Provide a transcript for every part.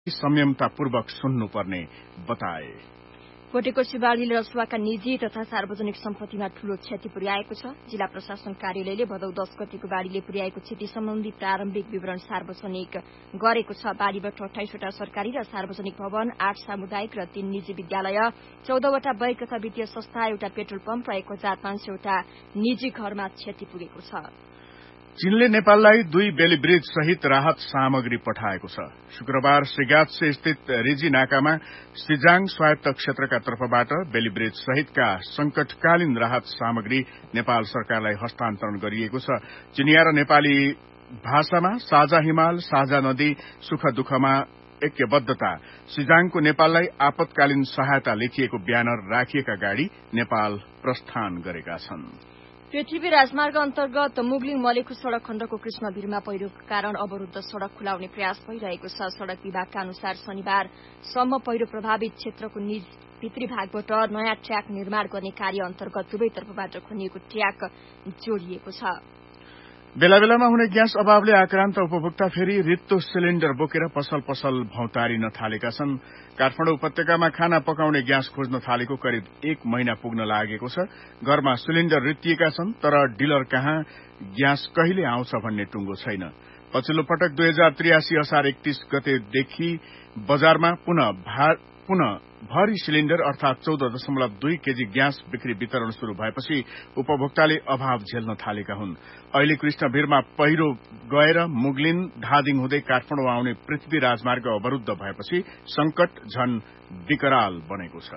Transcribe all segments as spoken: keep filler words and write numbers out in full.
संयमतापूर्वक सुन्नुपर्ने बताए। भोटेकोशी बाढ़ीले रसुवाका निजी तथा सार्वजनिक सम्पत्तिमा ठूलो क्षति पुर्याएको छ। जिल्ला प्रशासन कार्यालयले भदौ दस गतिको बाढ़ीले पुर्याएको क्षति सम्बन्धी प्रारम्भिक विवरण सार्वजनिक गरेको छ। बाढ़ीबाट अठाइसवटा सरकारी र सार्वजनिक भवन, आठ सामुदायिक र तीन निजी विद्यालय, चौधवटा बैंक तथा वित्तीय संस्था, एउटा पेट्रोल पम्प र एक हजार पाँच सयवटा निजी घरमा क्षति पुगेको छ। चीनले नेपाललाई दुई बेली ब्रिज सहित राहत सामग्री पठाएको छ। शुक्रबार सिगात्से स्थित रिजी नाकामा सिजाङ स्वायत्त क्षेत्रका तर्फबाट बेली ब्रिज सहितका संकटकालीन राहत सामग्री नेपाल सरकारलाई हस्तान्तरण गरिएको छ। चिनिया र नेपाली भाषामा साझा हिमाल, साझा नदी, सुख दुःखमा ऐक्यबद्धता, सिजाङको नेपाललाई आपतकालीन सहायता लेखिएको ब्यानर राखिएका गाड़ी नेपाल प्रस्थान गरेका छन्। पृथ्वी राजमार्ग अन्तर्गत मुगलिङ मलेखु सड़क खण्डको कृष्णभिरमा पहिरोको कारण अवरूद्ध सड़क खुलाउने प्रयास भइरहेको छ। सड़क विभागका अनुसार शनिबारसम्म पहिरो प्रभावित क्षेत्रको निज भित्री भागबाट नयाँ ट्र्याक निर्माण गर्ने कार्य अन्तर्गत दुवै तर्फबाट खनिएको ट्र्याक जोडिएको छ। बेला बेलामा हुने ग्यास अभावले आक्रान्त उपभोक्ता फेरि रित्तो सिलिण्डर बोकेर पसल पसल भौतारिन थालेका छन्। काठमाडौँ उपत्यकामा खाना पकाउने ग्यास खोज्न थालेको करिब एक महिना पुग्न लागेको छ। घरमा सिलिण्डर रित्तिएका छन्, तर डिलर कहाँ ग्यास कहिले आउँछ भन्ने टुङ्गो छैन। पछिल्लो पटक दुई हजार त्रियासी असार एकतीस गतेदेखि बजारमा पुनः पुनः भरी सिलिण्डर अर्थात चौध दशमलव दुई केजी ग्यास बिक्री वितरण शुरू भएपछि उपभोक्ताले अभाव झेल्न थालेका हुन्। अहिले कृष्णभिरमा पहिरो गएर मुगलिन धादिङ हुँदै काठमाडौँ आउने पृथ्वी राजमार्ग अवरूद्ध भएपछि संकट झन विकराल बनेको छ।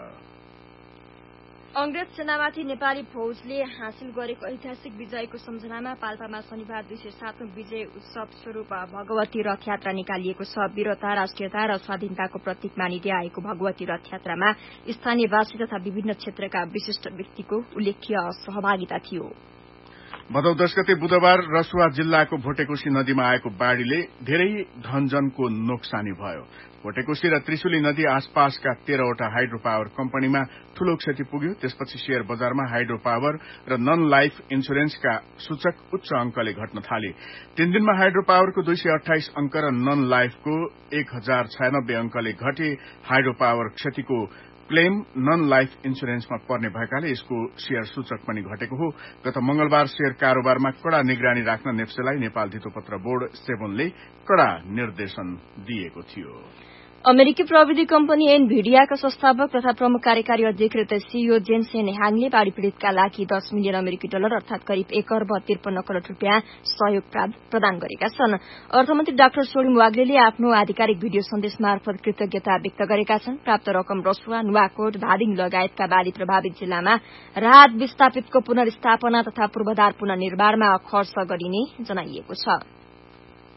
अंग्रेज सेनामाथि नेपाली फौजले हासिल गरेको ऐतिहासिक विजयको सम्झनामा पाल्पामा शनिबार दुई सय सातौं विजय उत्सव स्वरूप भगवती रथ यात्रा निकालिएको छ। वीरता, राष्ट्रियता र स्वाधीनताको प्रतीक मानिँदै आएको भगवती रथ यात्रामा स्थानीयवासी तथा विभिन्न क्षेत्रका विशिष्ट व्यक्तिको उल्लेख्य सहभागिता थियो। भदौ दश गते बुधबार रसुवा जिल्लाको भोटेकोशी नदीमा आएको बाढ़ीले धेरै धनजनको नोक्सानी भयो। भोटेकोशी र त्रिशुली नदी आसपासका तेह्रवटा हाइड्रो पावर कम्पनीमा ठूलो क्षति पुग्यो। त्यसपछि शेयर बजारमा हाइड्रो पावर र नन लाइफ इन्सुरेन्सका सूचक उच्च अंकले घट्न थाले। तीन दिनमा हाइड्रो पावरको दुई सय अठाइस अंक र नन लाइफको एक हजार छयानब्बे अंकले घटे। हाइड्रो पावर क्षतिको क्लेम नन लाइफ इन्सुरेन्समा पर्ने भएकाले यसको शेयर सूचक पनि घटेको हो। गत मंगलबार शेयर कारोबारमा कड़ा निगरानी राख्न नेप्सेलाई नेपाल धितोपत्र बोर्ड सेभनले कड़ा निर्देशन दिएको थियो। अमेरिकी प्रविधि कम्पनी एनभिडियाका संस्थापक तथा प्रमुख कार्यकारी अधिकृत सीईओ जेनसेन ह्याङले बाढ़ी पीड़ितका लागि दस मिलियन अमेरिकी डलर अर्थात करिब एक अर्ब त्रिपन्न करोड़ रूपियाँ सहयोग प्रदान गरेका छन्। अर्थमन्त्री डाक्टर सोलिम वाग्लेले आफ्नो आधिकारिक भिडियो सन्देश मार्फत कृतज्ञता व्यक्त गरेका छन्। प्राप्त रकम रसुवा, नुवाकोट, धादिङ लगायतका बाढ़ी प्रभावित जिल्लामा राहत विस्थापितको पुनर्स्थापना तथा पूर्वाधार पुनर्निर्माणमा खर्च गरिने जनाइएको छ।